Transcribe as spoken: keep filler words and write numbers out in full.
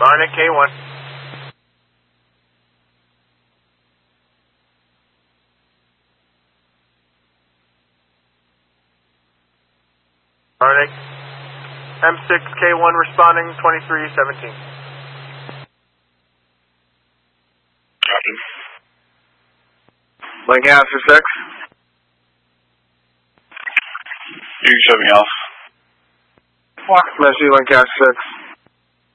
Barnet K one. Barnet M six K one responding twenty-three seventeen. Copy. Lancaster six. You can show me off. Fox Messi, Lancaster six.